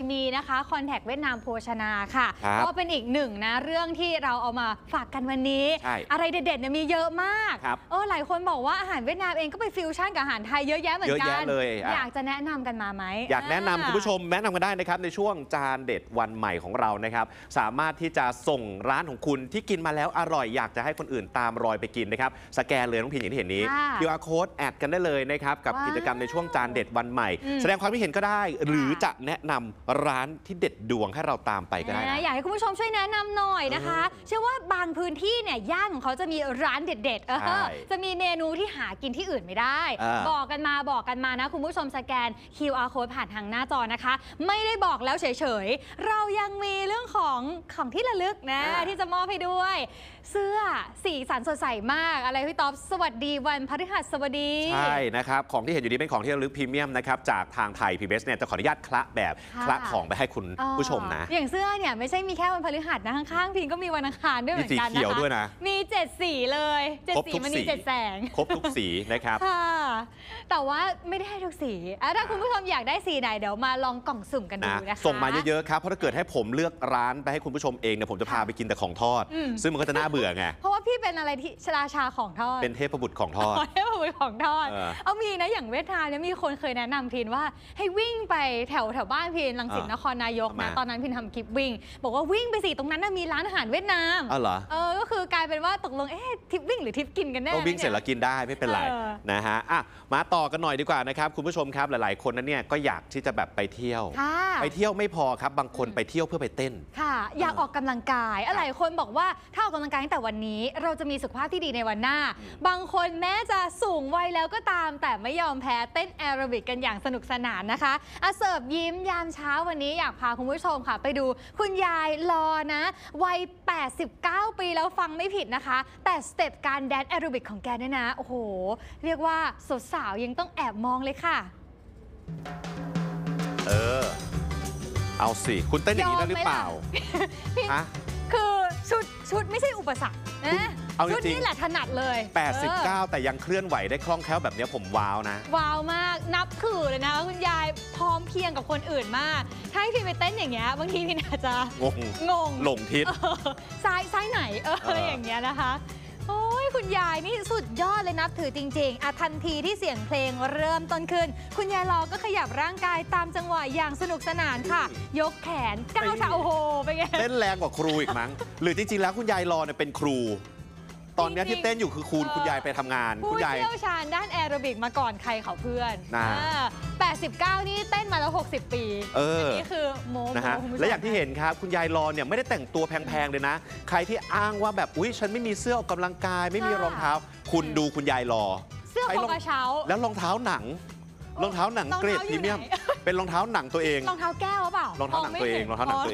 มีนะคะคอนแทคเวียดนามโภชนาค่ะก็เป็นอีกหนึ่งนะเรื่องที่เราเอามาฝากกันวันนี้อะไรเด็ดๆเนี่ยมีเยอะมากหลายคนบอกว่าอาหารเวียดนามเองก็ไปฟิวชั่นกับอาหารไทยเยอะแยะเหมือนกันอยากจะแนะนำกันมาไหมอยากแนะนำคุณผู้ชมแนะนำกันได้นะครับในช่วงจานเด็ดวันใหม่ของเรานะครับสามารถที่จะส่งร้านของคุณที่กินมาแล้วอร่อยอยากจะให้คนอื่นตามรอยไปกินนะครับสแกนเลยน้องพินอย่างที่เห็นนี้ QR Code แอดกันได้เลยนะครับกับกิจกรรมในช่วงจานเด็ดวันใหม่แสดงความคิดเห็นก็ได้หรือจะแนะนำร้านที่เด็ดดวงให้เราตามไปก็ได้อยากให้คุณผู้ชมช่วยแนะนำหน่อยนะคะเชื่อว่าบางพื้นที่เนี่ยย่านของเขาจะมีร้านเด็ดๆจะมีเมนูที่หากินที่อื่นไม่ได้บอกกันมานะคุณผู้ชมสแกน QR Code ผ่านทางหน้าจอนะคะไม่ได้บอกแล้วเฉยๆเรายังมีเรื่องของที่ระลึกนะที่จะมอบให้ด้วยเสื้อสีสันสดใสมากอะไรพี่ต๊อบสวัสดีวันพฤหัสบดีใช่นะครับของที่เห็นอยู่นี้เป็นของที่ระลึกพรีเมียมนะครับจากทางไทย PBS เนี่ยจะขออนุญาตคละแบบคละของไปให้คุณผู้ชมนะอย่างเสื้อเนี่ยไม่ใช่มีแค่วันพฤหัสนะข้างๆพิงก็มีวันอังคารด้วยเหมือนกันนะคะมีสีเขียวด้วยนะมี7สีเลย7สีมันมี7แสงครบทุกสีนะครับแต่ว่าไม่ได้ให้ทุกสีถ้าคุณผู้ชมอยากได้สีไหนเดี๋ยวมาลองกล่องสุ่มกันดูนะคะส่งมาเยอะๆครับเพราะถ้าเกิดให้ผมเลือกร้านไปให้คุณผู้ชมเองเนี่ยผมจะพาไปกินแต่ของทอดซึ่งมันก็จะน่าเบื่อไงเพราะว่าพี่เป็นอะไรที่ราชาของทอดเป็นเทพบุตรของทอดเทพบุตรของทอดมีนะอย่างเวียดนามเนี่ยมีคนเคยแนะนำพินว่าให้วิ่งไปแถวบ้านพินรังสิตนครนายกนะตอนนั้นพินทำคลิปวิ่งบอกว่าวิ่งไปสิตรงนั้นมีร้านอาหารเวียดนามเหรอก็คือกลายเป็นว่าตกลงทริปวิ่งหรือทริปกินกันแน่วิ่งเสร็จแล้วกินได้ไม่เป็นไรนะฮะมาต่อกันหน่อยดีกว่านะครับคุณผู้ชมครับหลายๆคนนั้นเนี่ยก็อยากที่จะแบบไปเที่ยวไม่พอครับบางคนไปเที่ยวเพื่อไปเต้นค่ะอยากออกกำลังกายหลายคนบอกว่าถ้าออกกำลังกายตั้งแต่วันนี้เราจะมีสุขภาพที่ดีในวันหน้าบางคนแม้จะสูงวัยแล้วก็ตามแต่ไม่ยอมแพ้เต้นแอโรบิกกันอย่างสนุกสนานนะคะเสิร์ฟยิ้มยามเช้าวันนี้อยากพาคุณผู้ชมค่ะไปดูคุณยายรอนะวัย89ปีแล้วฟังไม่ผิดนะคะแต่สเต็ปการแดนแอโรบิกของแกเนี่ยนะโอ้โหเรียกว่าสาวๆยังต้องแอบมองเลยค่ะเอาสิคุณเต้นอย่างนี้ได้หรือเปล่าคือชุดไม่ใช่อุปสรรคนะชุดนี้แหละถนัดเลย 89แต่ยังเคลื่อนไหวได้คล่องแคล่วแบบนี้ผมว้าวนะว้าวมากนับถือเลยนะคุณยายพร้อมเพียงกับคนอื่นมากถ้าให้พี่ไปเต้นอย่างเงี้ยบางทีพี่อาจจะงงหลงทิศซ้ายไหนอะไรอย่างเงี้ยนะคะโอ้ยคุณยายนี่สุดยอดเลยนับถือจริงๆทันทีที่เสียงเพลงเริ่มต้นขึ้นคุณยายรอก็ขยับร่างกายตามจังหวะอย่างสนุกสนานค่ะยกแขนก้าวเท้าโอ้โหไปไงเต้นแรงกว่าครูอีกมั้งหรือจริงๆแล้วคุณยายรอเนี่ยเป็นครูตอนนี้ที่เต้นอยู่คือคุณยายไปทำงานผู้เชี่ยวชาญด้านแอโรบิกมาก่อนใครเขาเพื่อน89นี่เต้นมาแล้ว60ปีนี่คือโม้นะฮะและอย่างที่เห็นครับคุณยายรอเนี่ยไม่ได้แต่งตัวแพงๆเลยนะใครที่อ้างว่าแบบอุ๊ยฉันไม่มีเสื้อออกกำลังกายไม่มีรองเท้าคุณดูคุณยายรอเสื้อคอกระเช้าแล้วรองเท้าหนังเกรดพรีเมียมเป็นรองเท้าหนังตัวเองรองเท้าแก้วหรือเปล่ารองเท้าหนังตัวเอง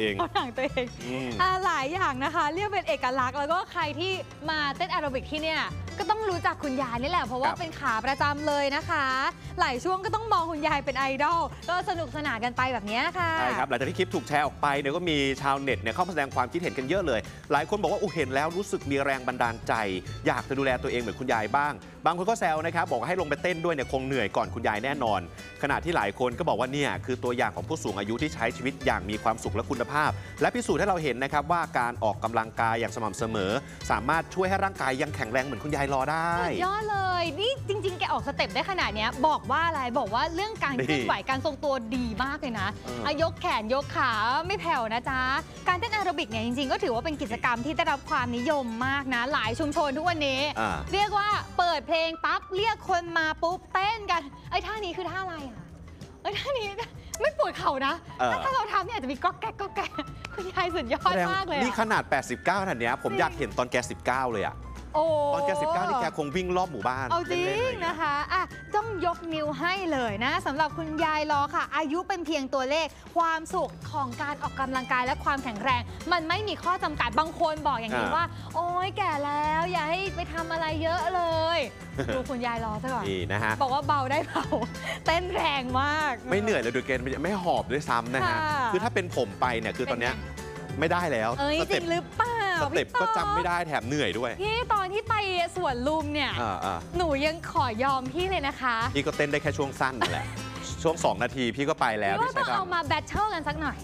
หลายอย่างนะคะเรียกเป็นเอกลักษณ์แล้วก็ใครที่มาเต้นแอโรบิกที่เนี่ยก็ต้องรู้จักคุณยายนี่แหละเพราะว่าเป็นขาประจำเลยนะคะหลายช่วงก็ต้องมองคุณยายเป็นไอดอลก็สนุกสนานกันไปแบบนี้ค่ะใช่ครับหลังจากที่คลิปถูกแชร์ออกไปเนี่ยก็มีชาวเน็ตเนี่ยเข้ามาแสดงความคิดเห็นกันเยอะเลยหลายคนบอกว่าเห็นแล้วรู้สึกมีแรงบันดาลใจอยากจะดูแลตัวเองเหมือนคุณยายบ้างบางคนก็แซวนะครับบอกให้ลงไปเต้นด้วยเนี่ยคงเหนื่อยก่อนคุณยายแน่นอนขณะที่หลายคนก็บอกว่าเนี่ยคือตัวอย่างของผู้สูงอายุที่ใช้ชีวิตอย่างมีความสุขและคุณภาพและพิสูจน์ให้เราเห็นนะครับว่าการออกกำลังกายอย่างสม่ำเสมอสามารถช่วยให้ร่างกายยังแข็งแรงเหมือนคุณยายรอได้ยอดเลยนี่จริงๆแกออกสเต็ปได้ขนาดนี้บอกว่าอะไรบอกว่าเรื่องการเคลื่อนไหวการทรงตัวดีมากเลยนะยกแขนยกขาไม่แผ่วนะจ๊ะการเต้นแอโรบิกเนี่ยจริงๆก็ถือว่าเป็นกิจกรรมที่ได้รับความนิยมมากนะหลายชุมชนทุกวันนี้เรียกว่าเปิดเพลงปั๊บเรียกคนมาปุ๊บเต้นกันท่านี้คือท่าอะไรท่านี้ไม่ปวดเข่านะถ้าเราทำเนี่ยอาจจะมีก๊อกแก๊กคุณยายสุดยอดมากเลยนี่ขนาด89ขนาดนี้ผมอยากเห็นตอนแก19เลยตอนแก19นี่แกคงวิ่งรอบหมู่บ้านเอาจริงนะคะต้องยกนิ้วให้เลยนะสำหรับคุณยายรอค่ะอายุเป็นเพียงตัวเลขความสุขของการออกกำลังกายและความแข็งแรงมันไม่มีข้อจำกัดบางคนบอกอย่างนี้ว่าโอ๊ยแก่แล้วอย่าให้ไปทำอะไรเยอะเลยดูคุณยายรอซะก่อนนะฮะบอกว่าเบาได้เบาเต้นแรงมากไม่เหนื่อยเลยดูเกณฑ์ไม่หอบด้วยซ้ำนะฮะคือถ้าเป็นผมไปเนี่ยคือตอนนี้ไม่ได้แล้วจริงหรือเปล่าสเต็ปก็จำไม่ได้แถมเหนื่อยด้วยนี่ตอนที่ไปสวนลุมเนี่ยหนูยังขอยอมพี่เลยนะคะพี่ก็เต้นได้แค่ช่วงสั้นแหละช่วง2 นาทีพี่ก็ไปแล้วพี่ว่าต้องเอามาแบทเทิลกันสักหน่อย